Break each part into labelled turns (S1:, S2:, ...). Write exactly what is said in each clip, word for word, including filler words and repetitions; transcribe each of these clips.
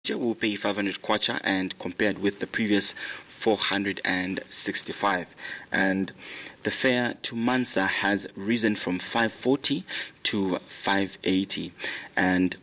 S1: will pay five hundred kwacha, and compared with the previous four hundred sixty-five. And the fare to Mansa has risen from five forty to five eighty. And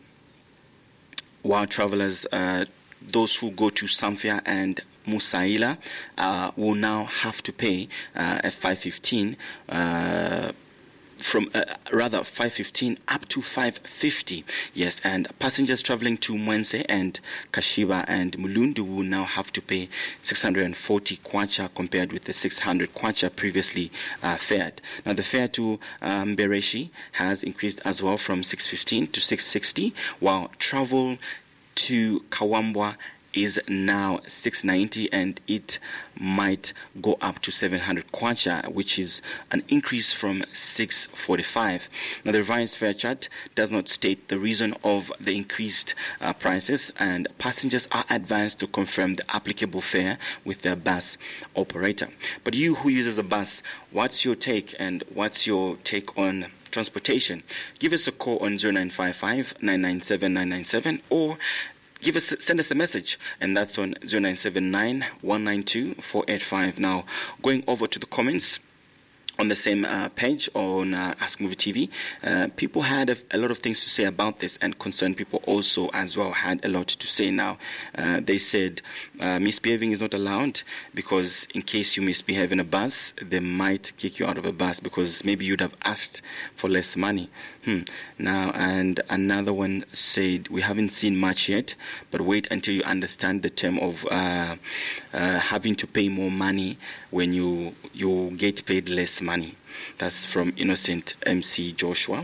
S1: while travelers, uh, those who go to Samfya and Musaila uh, will now have to pay uh, at five fifteen uh, from uh, rather five fifteen up to five fifty. Yes, and passengers traveling to Mwense and Kashiba and Mulundu will now have to pay six hundred forty kwacha compared with the six hundred kwacha previously uh, fared. Now the fare to um, Bereshi has increased as well from six fifteen to six sixty, while travel to Kawambwa is now six ninety, and it might go up to seven hundred kwacha, which is an increase from six forty-five. Now the revised fare chart does not state the reason of the increased uh, prices, and passengers are advised to confirm the applicable fare with their bus operator. But you who uses the bus, what's your take, and what's your take on transportation? Give us a call on zero nine five five, nine nine seven, nine nine seven, or Give us, send us a message, and that's on zero nine seven nine, one nine two, four eight five. Now, going over to the comments on the same uh, page on uh, Ask Movie T V, uh, people had a, a lot of things to say about this, and concerned people also as well had a lot to say. Now, uh, they said uh, misbehaving is not allowed, because in case you misbehave in a bus, they might kick you out of a bus because maybe you'd have asked for less money. Hmm. Now, and another one said, we haven't seen much yet, but wait until you understand the term of uh, uh, having to pay more money when you you get paid less money. That's from Innocent M C Joshua.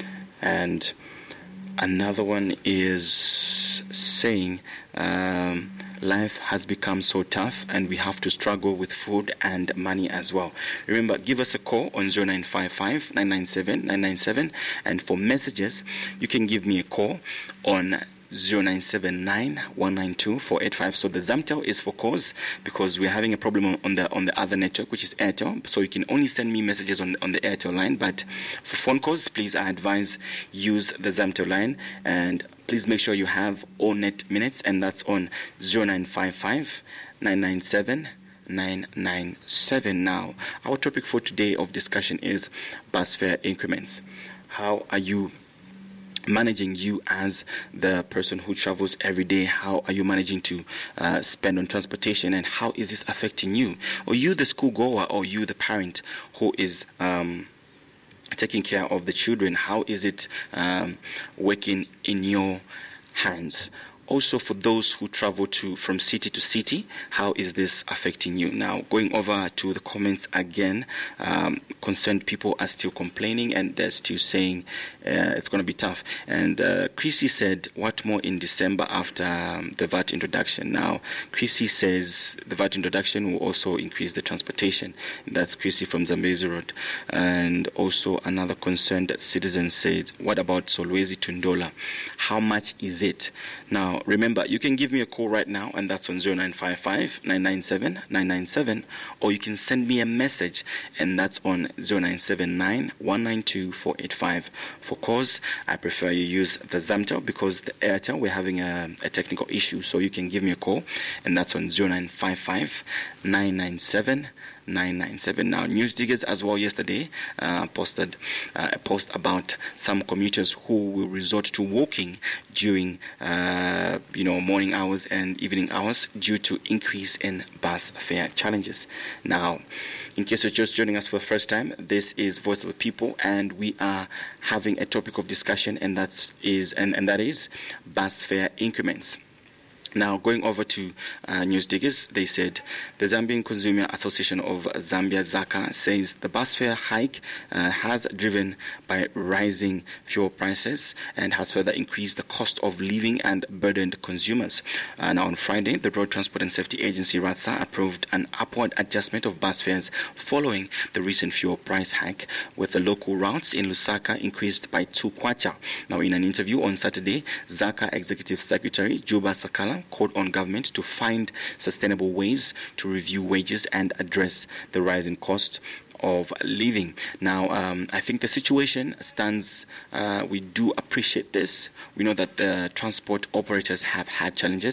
S1: And another one is saying, um, life has become so tough and we have to struggle with food and money as well. Remember, give us a call on zero nine five five, nine nine seven, nine nine seven, and for messages, you can give me a call on zero nine seven nine, one nine two, four eight five. So the Zamtel is for calls, because we're having a problem on the on the other network, which is Airtel. So you can only send me messages on on the Airtel line, but for phone calls, please, I advise use the Zamtel line, and please make sure you have all net minutes, and that's on zero nine five five, nine nine seven, nine nine seven. Now, our topic for today of discussion is bus fare increments. How are you managing, you as the person who travels every day? How are you managing to uh, spend on transportation, and how is this affecting you? Or you, the school goer, or you, the parent who is um, taking care of the children? How is it um, working in your hands? Also, for those who travel to from city to city, how is this affecting you? Now, going over to the comments again, um, concerned people are still complaining, and they're still saying uh, it's going to be tough. And uh, Chrissy said, what more in December after um, the V A T introduction? Now, Chrissy says the V A T introduction will also increase the transportation. That's Chrissy from Zambezi Road. And also another concerned citizen said, what about Solwezi to Ndola? How much is it? Now, remember, you can give me a call right now, and that's on zero nine five five, nine nine seven, nine nine seven, or you can send me a message, and that's on zero nine seven nine, one nine two, four eight five. For calls, I prefer you use the Zamtel, because the Airtel, we're having a, a technical issue, so you can give me a call, and that's on zero nine five five, nine nine seven, nine nine seven. Now, News Diggers as well yesterday uh, posted uh, a post about some commuters who will resort to walking during uh, you know morning hours and evening hours due to increase in bus fare challenges. Now, in case you're just joining us for the first time, this is Voice of the People, and we are having a topic of discussion, and that's is and, and that is bus fare increments. Now, going over to uh, News Diggers, they said the Zambian Consumer Association of Zambia, ZACA, says the bus fare hike uh, has driven by rising fuel prices and has further increased the cost of living and burdened consumers. Uh, now, on Friday, the Road Transport and Safety Agency, RATSA, approved an upward adjustment of bus fares following the recent fuel price hike, with the local routes in Lusaka increased by two kwacha. Now, in an interview on Saturday, ZACA Executive Secretary Juba Sakala Mansa called on government to find sustainable ways to review wages and address the rising cost of living. Now, um, I think the situation stands, uh, we do appreciate this. We know that the transport operators have had challenges